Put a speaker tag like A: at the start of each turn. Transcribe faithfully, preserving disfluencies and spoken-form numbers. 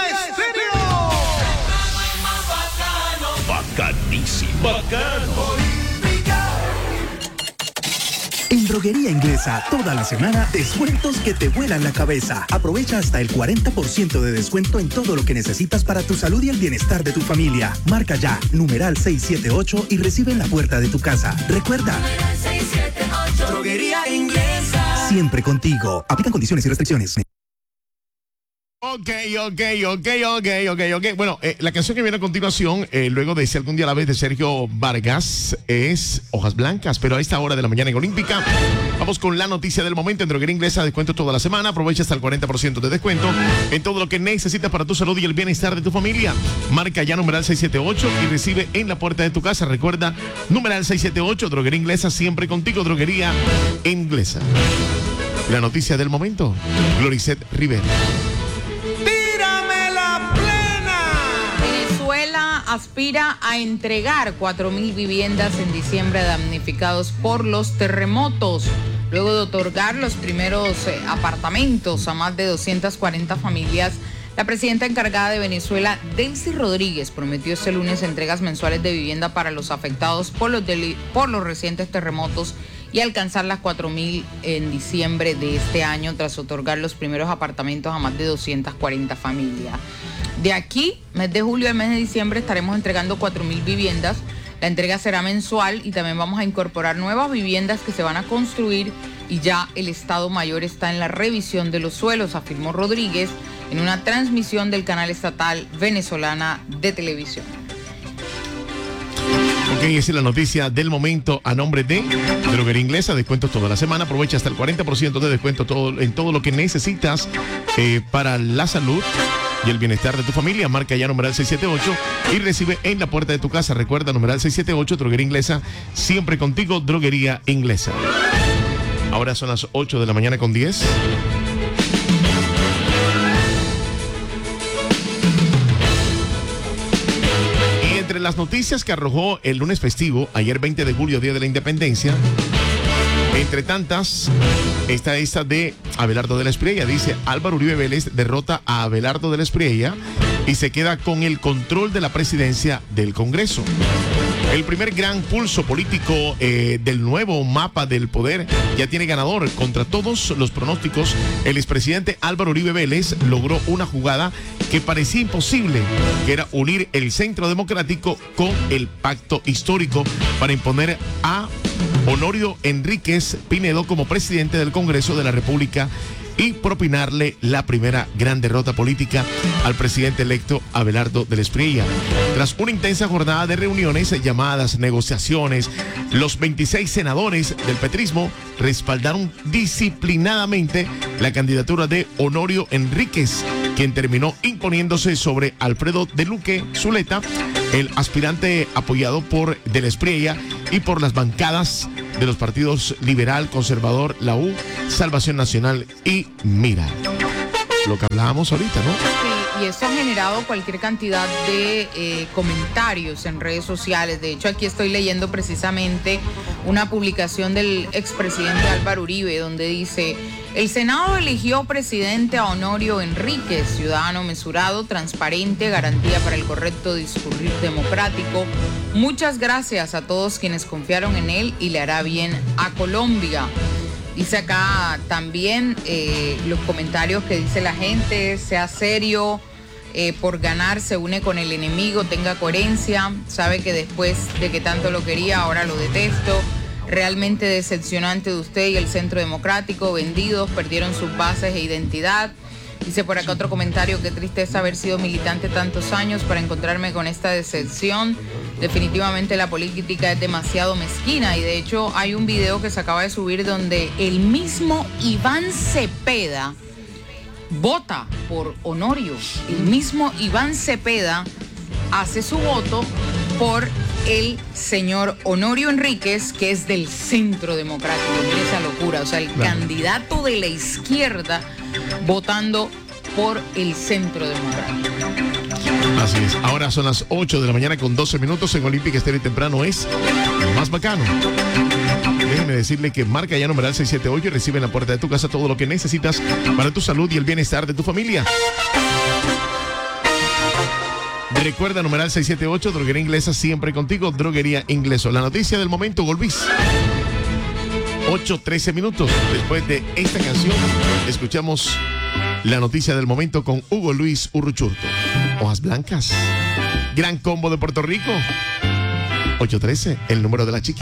A: Estéreo.
B: Bacanísimo. Bacano.
C: En Droguería Inglesa, toda la semana, descuentos que te vuelan la cabeza. Aprovecha hasta el cuarenta por ciento de descuento en todo lo que necesitas para tu salud y el bienestar de tu familia. Marca ya, numeral seiscientos setenta y ocho y recibe en la puerta de tu casa. Recuerda,
A: seiscientos setenta y ocho. Droguería Inglesa.
C: Siempre contigo. Aplican condiciones y restricciones.
D: Ok, ok, ok, ok, ok, ok. Bueno, eh, la canción que viene a continuación, eh, luego de Si algún día la ves, de Sergio Vargas, es Hojas Blancas, pero a esta hora de la mañana en Olímpica. Vamos con la noticia del momento. En Droguería Inglesa, descuento toda la semana. Aprovecha hasta el cuarenta por ciento de descuento en todo lo que necesitas para tu salud y el bienestar de tu familia. Marca ya numeral seiscientos setenta y ocho y recibe en la puerta de tu casa. Recuerda, numeral seiscientos setenta y ocho, Droguería Inglesa, siempre contigo, Droguería Inglesa. La noticia del momento, Gloricet Rivera.
E: Aspira a entregar cuatro mil viviendas en diciembre a damnificados por los terremotos. Luego de otorgar los primeros eh, apartamentos a más de doscientas cuarenta familias, la presidenta encargada de Venezuela, Delcy Rodríguez, prometió este lunes entregas mensuales de vivienda para los afectados por los, deli- por los recientes terremotos y alcanzar las cuatro mil en diciembre de este año tras otorgar los primeros apartamentos a más de doscientas cuarenta familias. De aquí, mes de julio al mes de diciembre, estaremos entregando cuatro mil viviendas. La entrega será mensual y también vamos a incorporar nuevas viviendas que se van a construir y ya el Estado Mayor está en la revisión de los suelos, afirmó Rodríguez en una transmisión del canal estatal venezolana de televisión.
D: Ok, esa es la noticia del momento a nombre de Droguería Inglesa. Descuentos toda la semana. Aprovecha hasta el cuarenta por ciento de descuento todo, en todo lo que necesitas eh, para la salud y el bienestar de tu familia. Marca ya numeral seiscientos setenta y ocho y recibe en la puerta de tu casa. Recuerda, numeral seiscientos setenta y ocho, Droguería Inglesa, siempre contigo, Droguería Inglesa. Ahora son las ocho de la mañana con diez. Y entre las noticias que arrojó el lunes festivo, ayer veinte de julio, Día de la Independencia, entre tantas, está esta de Abelardo de la Espriella. Dice, Álvaro Uribe Vélez derrota a Abelardo de la Espriella y se queda con el control de la presidencia del Congreso. El primer gran pulso político eh, del nuevo mapa del poder ya tiene ganador. Contra todos los pronósticos, el expresidente Álvaro Uribe Vélez logró una jugada que parecía imposible, que era unir el Centro Democrático con el pacto histórico para imponer a Honorio Enríquez Pinedo como presidente del Congreso de la República y propinarle la primera gran derrota política al presidente electo Abelardo de la Espriella. Tras una intensa jornada de reuniones, llamadas, negociaciones, los veintiséis senadores del petrismo respaldaron disciplinadamente la candidatura de Honorio Enríquez, quien terminó imponiéndose sobre Alfredo de Luque Zuleta, el aspirante apoyado por de la Espriella y por las bancadas de los partidos Liberal, Conservador, la U, Salvación Nacional y Mira. Lo que hablábamos ahorita, ¿no?
E: Sí, y eso ha generado cualquier cantidad de eh, comentarios en redes sociales. De hecho, aquí estoy leyendo precisamente una publicación del expresidente Álvaro Uribe, donde dice: el Senado eligió presidente a Honorio Enríquez, ciudadano mesurado, transparente, garantía para el correcto discurrir democrático. Muchas gracias a todos quienes confiaron en él y le hará bien a Colombia. Dice acá también eh, los comentarios que dice la gente: sea serio, eh, por ganar se une con el enemigo, tenga coherencia, sabe que después de que tanto lo quería ahora lo detesto. Realmente decepcionante de usted y el Centro Democrático, vendidos, perdieron sus bases e identidad. Dice por acá otro comentario: qué tristeza haber sido militante tantos años para encontrarme con esta decepción. Definitivamente la política es demasiado mezquina, y de hecho hay un video que se acaba de subir donde el mismo Iván Cepeda vota por Honorio. El mismo Iván Cepeda hace su voto por el señor Honorio Enríquez, que es del Centro Democrático. Mira esa locura, o sea, el claro. candidato de la izquierda votando por el Centro Democrático.
D: Así es. Ahora son las ocho de la mañana con doce minutos en Olímpica Estéreo Temprano. Es más bacano. Déjeme decirle que marca ya numeral seiscientos setenta y ocho y recibe en la puerta de tu casa todo lo que necesitas para tu salud y el bienestar de tu familia. Recuerda, numeral seiscientos setenta y ocho, Droguería Inglesa, siempre contigo, Droguería Ingleso. La noticia del momento, Golbis. ocho trece minutos. Después de esta canción, escuchamos la noticia del momento con Hugo Luis Urruchurto. Hojas blancas. Gran combo de Puerto Rico. ocho trece, el número de la chica.